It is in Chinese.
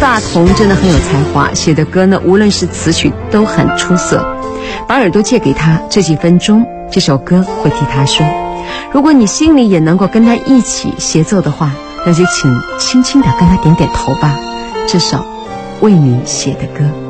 大同真的很有才华，写的歌呢，无论是词曲都很出色。把耳朵借给他，这几分钟，这首歌会替他说。如果你心里也能够跟他一起协奏的话，那就请轻轻地跟他点点头吧。这首为你写的歌。